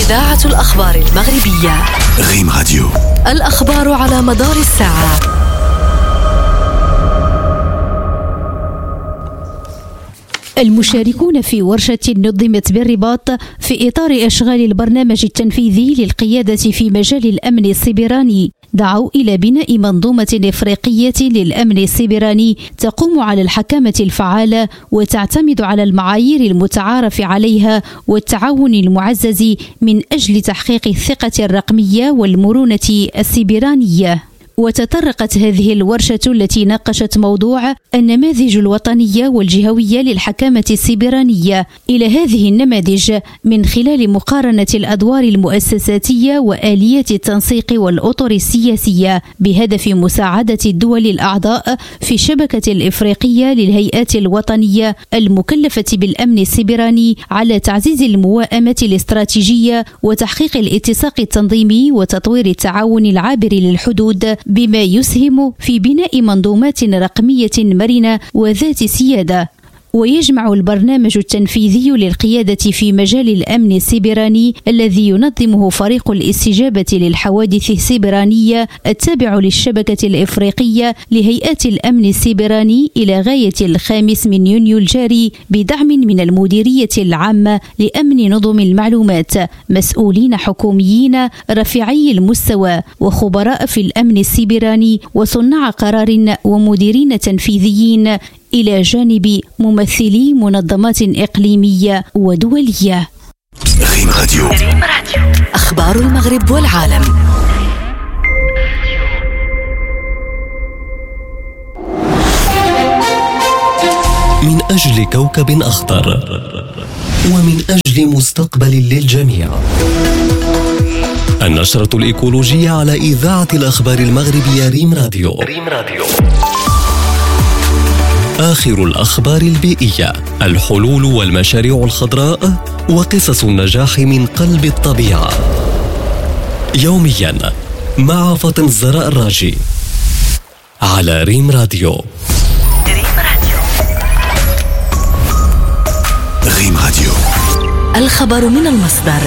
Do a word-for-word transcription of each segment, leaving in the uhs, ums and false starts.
إذاعة الأخبار المغربية ريم راديو. الأخبار على مدار الساعة. المشاركون في ورشة نظمت بالرباط في إطار أشغال البرنامج التنفيذي للقيادة في مجال الأمن السيبراني دعوا إلى بناء منظومة إفريقية للأمن السيبراني تقوم على الحكامة الفعالة وتعتمد على المعايير المتعارف عليها والتعاون المعزز من أجل تحقيق الثقة الرقمية والمرونة السيبرانية. وتطرقت هذه الورشة التي ناقشت موضوع النماذج الوطنية والجهوية للحكامة السيبرانية إلى هذه النماذج من خلال مقارنة الأدوار المؤسساتية وآليات التنسيق والأطر السياسية بهدف مساعدة الدول الأعضاء في الشبكة الإفريقية للهيئات الوطنية المكلفة بالأمن السيبراني على تعزيز المواءمة الاستراتيجية وتحقيق الاتساق التنظيمي وتطوير التعاون العابر للحدود بما يسهم في بناء منظومات رقمية مرنة وذات سيادة. ويجمع البرنامج التنفيذي للقيادة في مجال الأمن السيبراني الذي ينظمه فريق الاستجابة للحوادث السيبرانية التابع للشبكة الإفريقية لهيئات الأمن السيبراني إلى غاية الخامس من يونيو الجاري بدعم من المديرية العامة لأمن نظم المعلومات، مسؤولين حكوميين رفيعي المستوى وخبراء في الأمن السيبراني وصناع قرار ومديرين تنفيذيين إلى جانب ممثلي منظمات إقليمية ودولية. ريم راديو. أخبار المغرب والعالم. من أجل كوكب أخضر ومن أجل مستقبل للجميع. النشرة الإيكولوجية على إذاعة الأخبار المغربية ريم راديو. ريم راديو. آخر الأخبار البيئية، الحلول والمشاريع الخضراء وقصص النجاح من قلب الطبيعة. يوميا مع فاطمة الزهراء الراجي على ريم راديو. ريم راديو. ريم راديو. الخبر من المصدر.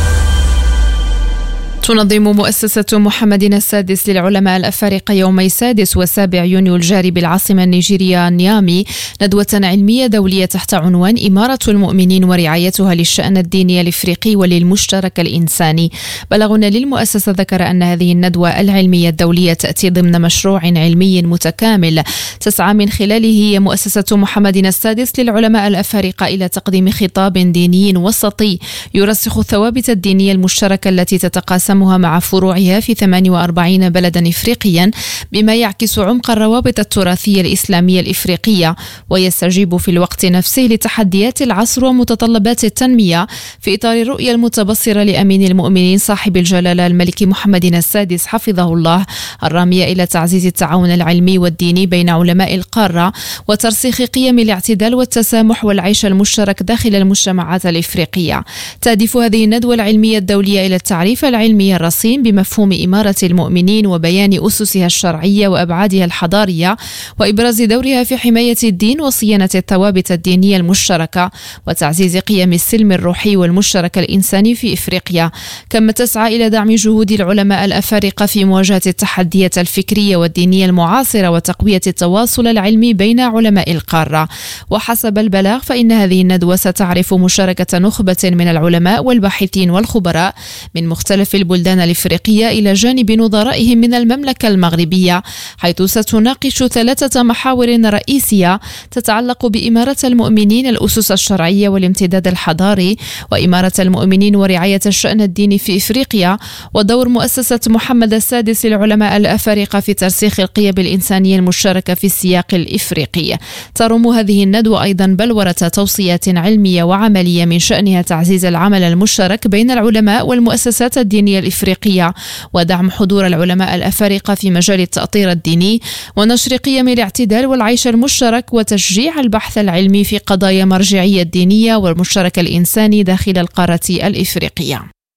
تنظم مؤسسة محمد السادس للعلماء الأفارقة يومي السادس والسابع يونيو الجاري بالعاصمة النيجيرية نيامي ندوة علمية دولية تحت عنوان إمارة المؤمنين ورعايتها للشأن الديني الإفريقي وللمشترك الإنساني. بلغنا للمؤسسة ذكر أن هذه الندوة العلمية الدولية تأتي ضمن مشروع علمي متكامل تسعى من خلاله مؤسسة محمد السادس للعلماء الأفارقة إلى تقديم خطاب ديني وسطي يرسخ الثوابت الدينية المشتركة التي تتقاسم مع فروعها في ثمانية وأربعين بلدا إفريقيا بما يعكس عمق الروابط التراثية الإسلامية الإفريقية ويستجيب في الوقت نفسه لتحديات العصر ومتطلبات التنمية في إطار الرؤية المتبصرة لأمين المؤمنين صاحب الجلالة الملك محمد السادس حفظه الله الرامية إلى تعزيز التعاون العلمي والديني بين علماء القارة وترسيخ قيم الاعتدال والتسامح والعيش المشترك داخل المجتمعات الإفريقية. تهدف هذه الندوة العلمية الدولية إلى التعريف العلمي الرصين بمفهوم إمارة المؤمنين وبيان أسسها الشرعية وأبعادها الحضارية وإبراز دورها في حماية الدين وصيانة الثوابت الدينية المشتركة وتعزيز قيم السلم الروحي والمشترك الإنساني في إفريقيا. كما تسعى إلى دعم جهود العلماء الأفارقة في مواجهة التحديات الفكرية والدينية المعاصرة وتقوية التواصل العلمي بين علماء القارة. وحسب البلاغ فإن هذه الندوة ستعرف مشاركة نخبة من العلماء والباحثين والخبراء من مختلف البلدان الإفريقية إلى جانب نظرائهم من المملكة المغربية، حيث ستناقش ثلاثة محاور رئيسية تتعلق بإمارة المؤمنين الأسس الشرعية والامتداد الحضاري، وإمارة المؤمنين ورعاية الشأن الديني في إفريقيا، ودور مؤسسة محمد السادس للعلماء الأفارقة في ترسيخ القيم الإنسانية المشتركة في السياق الإفريقي. ترم هذه الندوة أيضا بلورة توصيات علمية وعملية من شأنها تعزيز العمل المشترك بين العلماء والمؤسسات الدينية الإفريقية ودعم حضور العلماء الأفارقة في مجال التأطير الديني ونشر قيم الاعتدال والعيش المشترك وتشجيع البحث العلمي في قضايا مرجعية الدينية والمشترك الإنساني داخل القارة الإفريقية.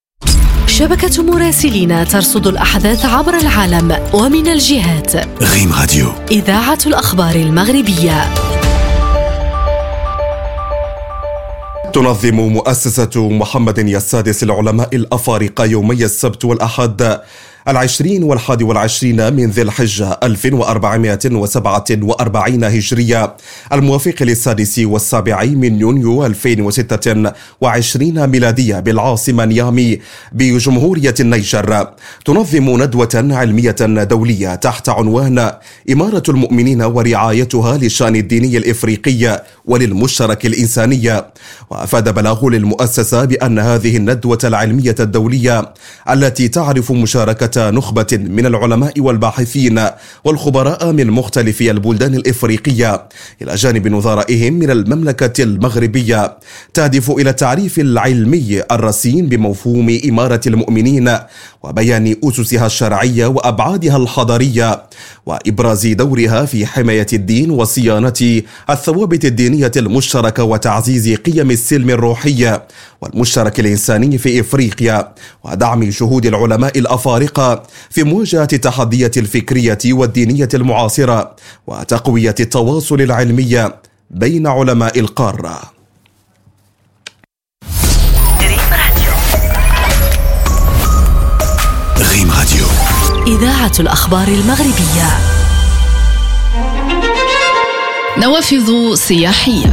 شبكة مراسلين ترصد الأحداث عبر العالم ومن الجهات. ريم راديو. إذاعة الأخبار المغربية. تنظم مؤسسة محمد السادس للعلماء الأفارقة يومي السبت والأحد العشرين والحادي والعشرين من ذي الحجة ألف وأربعمائة وسبعة وأربعين هجرية الموافق للسادس والسابع من يونيو ألفين وستة وعشرين ميلادية بالعاصمة نيامي بجمهورية النيجر. تنظم ندوة علمية دولية تحت عنوان إمارة المؤمنين ورعايتها للشأن الديني الإفريقي وللمشترك الإنساني. وأفاد بلاغ للمؤسسة بأن هذه الندوة العلمية الدولية التي تعرف مشاركة نخبة من العلماء والباحثين والخبراء من مختلف البلدان الإفريقية إلى جانب نظرائهم من المملكة المغربية تهدف إلى التعريف العلمي الرصين بمفهوم إمارة المؤمنين وبيان أسسها الشرعية وأبعادها الحضارية وإبراز دورها في حماية الدين وصيانة الثوابت الدينية المشتركة وتعزيز قيم السلم الروحي والمشترك الإنساني في إفريقيا ودعم جهود العلماء الأفارقة في مواجهة التحديات الفكرية والدينية المعاصرة وتقوية التواصل العلمي بين علماء القارة. ريم راديو إذاعة الأخبار المغربية. نوافذ سياحية.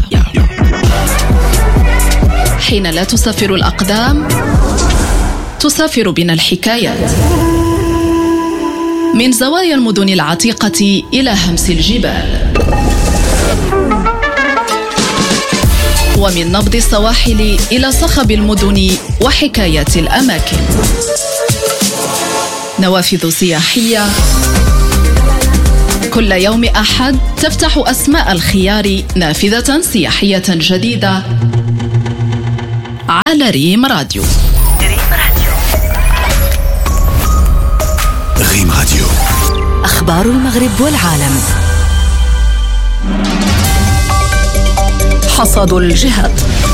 حين لا تسافر الأقدام تسافر بنا الحكايات، من زوايا المدن العتيقة إلى همس الجبال، ومن نبض السواحل إلى صخب المدن وحكايات الأماكن. نوافذ سياحية كل يوم أحد تفتح أسماء الخيار نافذة سياحية جديدة على ريم راديو. ريم راديو أخبار المغرب والعالم. حصاد الجهات.